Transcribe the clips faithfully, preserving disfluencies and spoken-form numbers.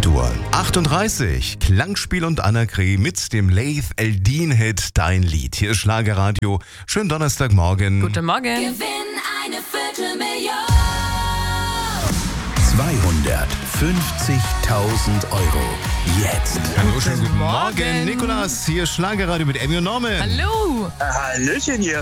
Uhr achtunddreißig. Klangspiel und Annegret mit dem Laith Eldin-Hit Dein Lied. Hier ist Schlagerradio. Schönen Donnerstagmorgen. Guten Morgen. Gewinn eine Viertelmillion. zweihundertfünfzigtausend Euro. Jetzt. Hallo, schönen guten Morgen. Morgen. Nikolas, hier ist Schlagerradio mit Emmy und Norman. Hallo. Hallöchen hier.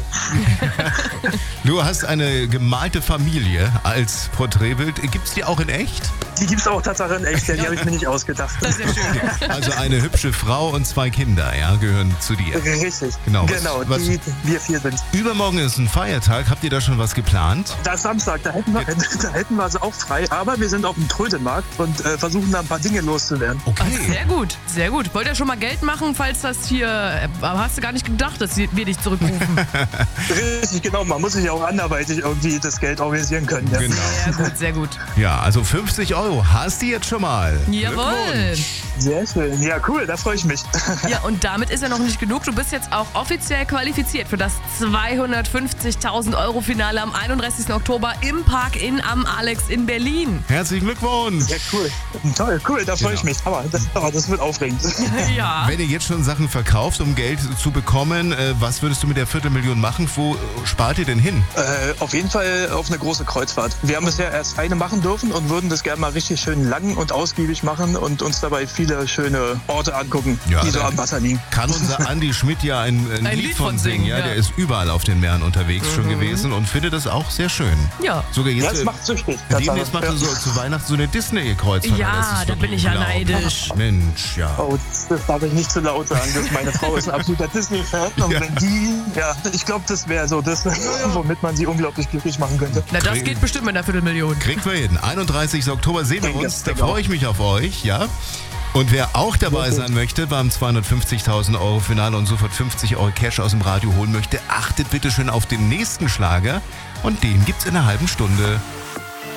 Du hast eine gemalte Familie als Porträtbild. Gibt's die auch in echt? Die gibt's auch tatsächlich in echt, denn die habe ich mir nicht ausgedacht. Das ist ja schön. Also eine hübsche Frau und zwei Kinder, ja, gehören zu dir. Richtig. Genau. Was- Genau, was- die wir vier sind. Übermorgen ist ein Feiertag. Habt ihr da schon was geplant? Da ist Samstag, da hätten, wir, da hätten wir also auch frei, aber wir sind auf dem Trödelmarkt und äh, versuchen da ein paar Dinge loszuwerden. Okay. Sehr gut, sehr gut. Wollt ihr schon mal Geld machen, falls das hier... äh, Hast du gar nicht gedacht, dass wir dich zurückrufen? Richtig, genau. Man muss sich ja auch anderweitig irgendwie das Geld organisieren können. Ja. Genau. Sehr gut, sehr gut. Ja, also fünfzig Euro hast du jetzt schon mal. Jawohl. Glückwunsch. Sehr schön. Ja, cool, da freue ich mich. Ja, und damit ist ja noch nicht genug. Du bist jetzt auch offiziell qualifiziert für das zweihundertfünfzigtausend Euro Finale am einunddreißigsten Oktober im Park in am Alex in Berlin. Herzlichen Glückwunsch. Ja, cool. Toll, cool, da freue ich Genau. mich. Aber das, aber das wird aufregend. Ja. Wenn ihr jetzt schon Sachen verkauft, um Geld zu bekommen, äh, was würdest du mit der Viertelmillion machen? Wo äh, spart ihr denn hin? Äh, auf jeden Fall auf eine große Kreuzfahrt. Wir haben bisher erst eine machen dürfen und würden das gerne mal richtig schön lang und ausgiebig machen und uns dabei viele schöne Orte angucken, Ja, die so da- am Wasser liegen. Kann unser Andi Schmidt ja ein, ein, Ein Lied, Lied von von singen. singen, Ja, ja. der ist überall auf den Meeren unterwegs schon gewesen und findet das auch sehr schön. Ja. Sogar Ja, jetzt es äh, macht süchtig. demnächst macht er so zu Weihnachten so eine Disney-Kreuzfahrt. Ja, Das ist da bin wirklich ich ja unglaublich. neidisch. Mensch, ja. Oh, das, das darf ich nicht zu laut sagen. Das, meine Frau ist ein absoluter Disney-Fan. Und Ja. wenn die, ja, ich glaube, das wäre so das, womit man sie unglaublich glücklich machen könnte. Na, das Krieg- geht bestimmt mit einer Viertelmillion. Kriegt wir hin. einunddreißigsten Oktober sehen wir Denke, uns. Da genau. freue ich mich auf euch, ja. Und wer auch dabei Sehr gut. sein möchte beim zweihundertfünfzigtausend Euro Finale und sofort fünfzig Euro Cash aus dem Radio holen möchte, achtet bitte schön auf den nächsten Schlager. Und den gibt's in einer halben Stunde.